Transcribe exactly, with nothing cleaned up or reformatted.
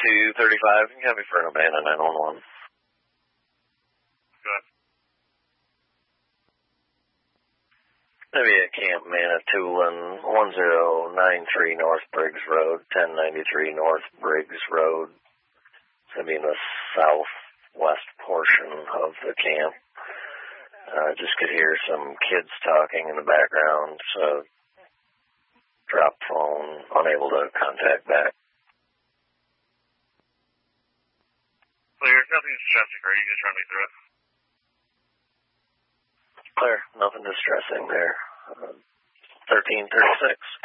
two thirty-five. You got me for an abandoned nine one one. Good. Maybe at Camp Manitoulin, one zero nine three North Briggs Road, ten ninety-three North Briggs Road. It's going to be in the southwest portion of the camp. Uh, just could hear some kids talking in the background, so drop phone, unable to contact back. Clear, nothing distressing, or are you just trying to make through it? Clear, nothing distressing there. Uh, thirteen thirty-six.